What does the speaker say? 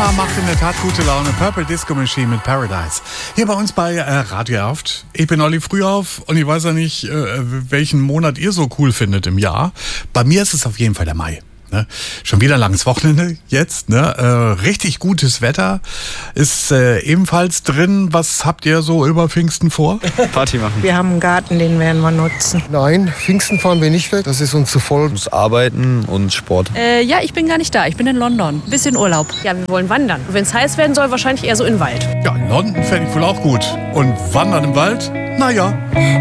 Sommer macht in der Tat gute Laune. Purple Disco Machine mit Paradise. Hier bei uns bei Radio Erft. Ich bin Olli Frühauf und ich weiß ja nicht, welchen Monat ihr so cool findet im Jahr. Bei mir ist es auf jeden Fall der Mai. Ne? Schon wieder ein langes Wochenende jetzt. Ne? Richtig gutes Wetter ist ebenfalls drin. Was habt ihr so über Pfingsten vor? Party machen. Wir haben einen Garten, den werden wir nutzen. Nein, Pfingsten fahren wir nicht weg. Das ist uns zu voll. Muss arbeiten und Sport. Ja, ich bin gar nicht da. Ich bin in London. Bisschen Urlaub. Ja, wir wollen wandern. Wenn es heiß werden soll, wahrscheinlich eher so in den Wald. Ja, in London fände ich wohl auch gut. Und wandern im Wald? Naja.